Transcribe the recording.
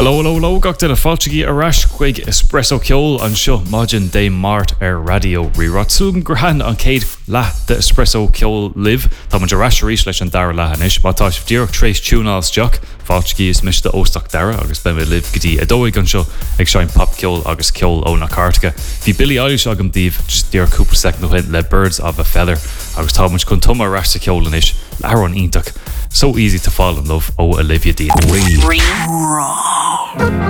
Hello, gach a fáilteí arás chuig espresso ceol an seo maidin dé mart radio rirá súgan gurhan an céad leath de espresso ceol live tá man de rasisiéis leis an dar lehanis mátá díoch trééis túnáils deach fáilteí is mis de óstach dara agus ben live gotí a dóigh an seo ag seáin pop ceol agus ceol ó na cartacha. Bhí Billie Eilish agam díobh just díor cúpla sec nó hin le Birds of a Feather agus tá muid chun tuma rasta ceolanis lear an ítach. So easy to fall in love. Oh, Olivia Dean. Wrong.